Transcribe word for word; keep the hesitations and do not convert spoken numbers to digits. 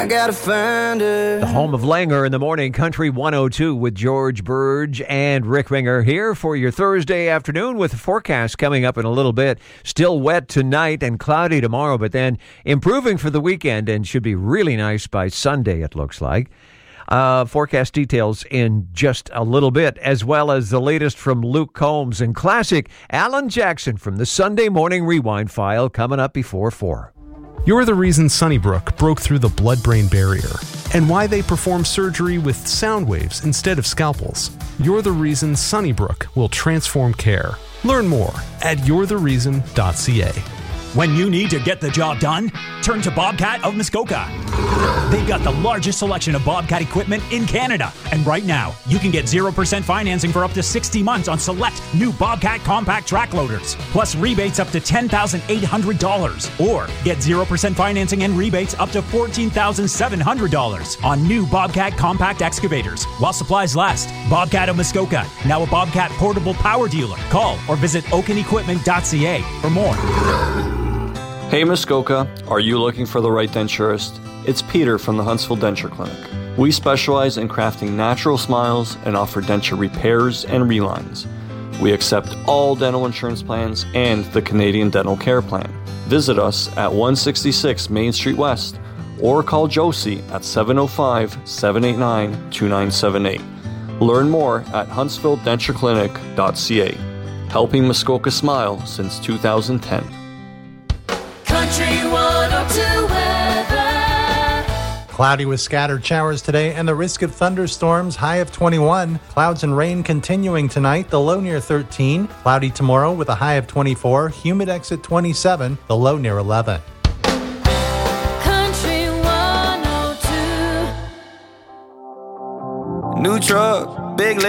I gotta find her. The home of Langer in the Morning, Country one oh two with George Burge and Rick Winger here for your Thursday afternoon with the forecast coming up in a little bit. Still wet tonight and cloudy tomorrow, but then improving for the weekend and should be really nice by Sunday, it looks like. Uh, forecast details in just a little bit, as well as the latest from Luke Combs and classic Alan Jackson from the Sunday Morning Rewind file coming up before four. You're the reason Sunnybrook broke through the blood-brain barrier and why they perform surgery with sound waves instead of scalpels. You're the reason Sunnybrook will transform care. Learn more at you're the reason dot c a. When you need to get the job done, turn to Bobcat of Muskoka. They've got the largest selection of Bobcat equipment in Canada. And right now, you can get zero percent financing for up to sixty months on select new Bobcat compact track loaders, plus rebates up to ten thousand eight hundred dollars. Or get zero percent financing and rebates up to fourteen thousand seven hundred dollars on new Bobcat compact excavators while supplies last. Bobcat of Muskoka, now a Bobcat portable power dealer. Call or visit oaken equipment dot c a for more. Hey Muskoka, are you looking for the right denturist? It's Peter from the Huntsville Denture Clinic. We specialize in crafting natural smiles and offer denture repairs and relines. We accept all dental insurance plans and the Canadian Dental Care Plan. Visit us at one sixty-six Main Street West or call Josie at seven oh five, seven eight nine, two nine seven eight. Learn more at huntsville denture clinic dot c a. Helping Muskoka smile since two thousand ten. Country one oh two weather. Cloudy with scattered showers today and the risk of thunderstorms, high of twenty-one. Clouds and rain continuing tonight, the low near thirteen. Cloudy tomorrow with a high of twenty-four. Humid exit twenty-seven, the low near eleven. Country one oh two. New truck, big